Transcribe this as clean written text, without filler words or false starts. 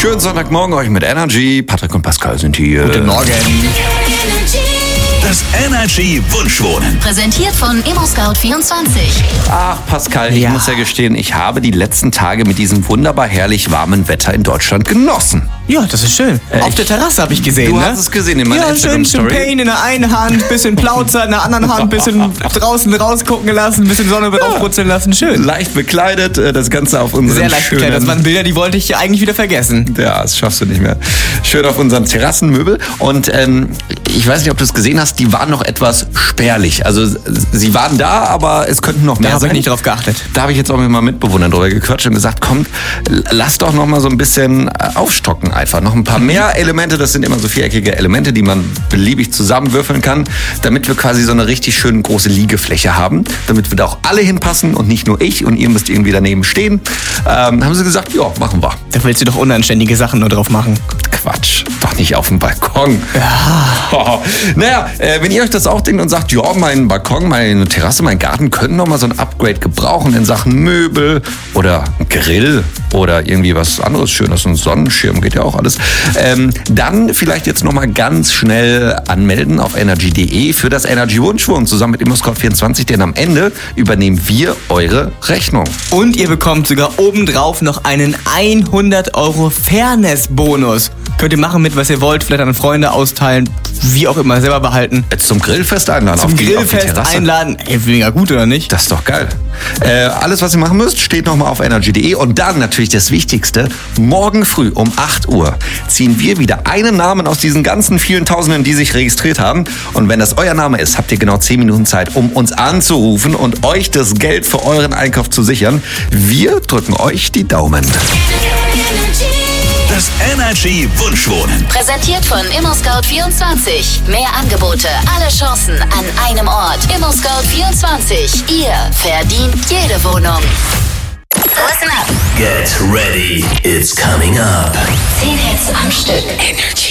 Schönen Sonntagmorgen euch mit Energy. Patrick und Pascal sind hier. Guten Morgen. Das Energy Wunschwohnen. Präsentiert von ImmoScout24. Ach, Pascal, ich muss ja gestehen, ich habe die letzten Tage mit diesem wunderbar herrlich warmen Wetter in Deutschland genossen. Ja, das ist schön. Auf der Terrasse habe ich gesehen, Du ne? hast es gesehen in meiner schön Instagram-Story. Champagne in der einen Hand, bisschen Plauzer in der anderen Hand, bisschen draußen rausgucken gelassen, bisschen Sonne draufbrutzeln lassen. Schön. Leicht bekleidet, das Ganze auf unserem Sehr leicht gekleidet. Das waren Bilder, die wollte ich eigentlich wieder vergessen. Ja, das schaffst du nicht mehr. Schön auf unseren Terrassenmöbel. Und ich weiß nicht, ob du es gesehen hast, die waren noch etwas spärlich. Also sie waren da, aber es könnten noch mehr Da habe sein. ich nicht drauf geachtet. Da habe ich jetzt auch mit meinen Mitbewohnern drüber gequatscht und gesagt, komm, lass doch noch mal so ein bisschen aufstocken einfach. Noch ein paar mehr Elemente, das sind immer so viereckige Elemente, die man beliebig zusammenwürfeln kann, damit wir quasi so eine richtig schön große Liegefläche haben, damit wir da auch alle hinpassen und nicht nur ich und ihr müsst irgendwie daneben stehen. Haben sie gesagt, ja, machen wir. Da willst du doch unanständige Sachen nur drauf machen. Quatsch, doch nicht auf dem Balkon. Ja. Naja, wenn ihr euch das auch denkt und sagt, ja, mein Balkon, meine Terrasse, mein Garten können noch mal so ein Upgrade gebrauchen in Sachen Möbel oder Grill oder irgendwie was anderes Schönes, ein Sonnenschirm, geht ja auch alles, dann vielleicht jetzt noch mal ganz schnell anmelden auf energy.de für das Energy Wunschwohnen zusammen mit ImmoScout24, denn am Ende übernehmen wir eure Rechnung. Und ihr bekommt sogar obendrauf noch einen 100 € Fairness-Bonus. Könnt ihr machen mit, was ihr wollt, vielleicht an Freunde austeilen, wie auch immer, selber behalten. Jetzt zum Grillfest einladen. Zum auf die Grillfest Terrasse. einladen. Ey, mega gut, oder nicht? Das ist doch geil. Alles, was ihr machen müsst, steht nochmal auf energy.de. Und dann natürlich das Wichtigste, morgen früh um 8 Uhr ziehen wir wieder einen Namen aus diesen ganzen vielen Tausenden, die sich registriert haben. Und wenn das euer Name ist, habt ihr genau 10 Minuten Zeit, um uns anzurufen und euch das Geld für euren Einkauf zu sichern. Wir drücken euch die Daumen. Das Energy Wunschwohnen. Präsentiert von ImmoScout24. Mehr Angebote, alle Chancen an einem Ort. ImmoScout24. Ihr verdient jede Wohnung. Listen up. Get ready. It's coming up. 10 Hits am Stück. Energy.